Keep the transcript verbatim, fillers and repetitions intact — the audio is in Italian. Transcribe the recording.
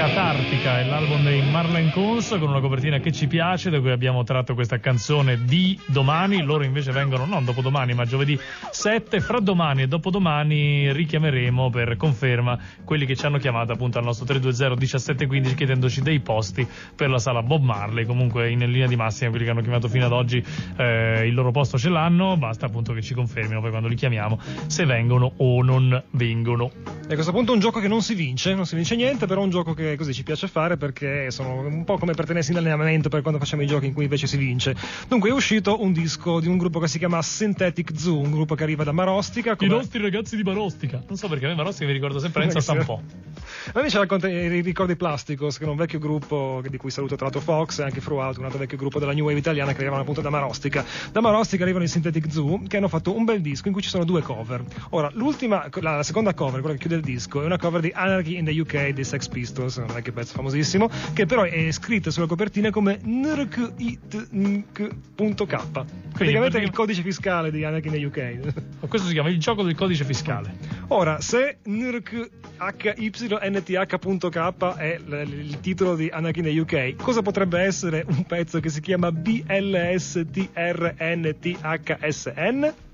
Catartica è l'album dei Marlene Coons, con una copertina che ci piace, da cui abbiamo tratto questa canzone di domani. Loro invece vengono non dopodomani ma giovedì sette. Fra domani e dopodomani richiameremo per conferma quelli che ci hanno chiamato appunto al nostro tre due zero diciassette quindici chiedendoci dei posti per la sala Bob Marley. Comunque in linea di massima quelli che hanno chiamato fino ad oggi eh, il loro posto ce l'hanno, basta appunto che ci confermino poi quando li chiamiamo se vengono o non vengono. E a questo punto è un gioco che non si vince, non si vince niente, però è un gioco che così ci piace fare perché sono un po' come per tenersi in allenamento per quando facciamo i giochi in cui invece si vince. Dunque è uscito un disco di un gruppo che si chiama Synthetic Zoo, un gruppo che arriva da Marostica. Come... I nostri ragazzi di Marostica. Non so perché a me Marostica mi ricordo sempre Enza Stampò. A me ci racconta i ricordi Plasticos, che è un vecchio gruppo di cui saluto tra l'altro Fox e anche Frualt, un altro vecchio gruppo della New Wave italiana che arrivavano appunto da Marostica. Da Marostica arrivano i Synthetic Zoo, che hanno fatto un bel disco in cui ci sono due cover. Ora, l'ultima, la, la seconda cover, quella che chiude il disco, è una cover di Anarchy in the U K dei Sex Pistols, un vecchio pezzo famosissimo, che però è scritta sulla copertina come N R K I T N K punto K. Praticamente è il codice fiscale di Anarchy in the U K. Questo si chiama il gioco del codice fiscale. Ora, se N R K H Y N T H punto K è l- l- il titolo di Anarchy in the U K, cosa potrebbe essere un pezzo che si chiama B L S T R N T H S N?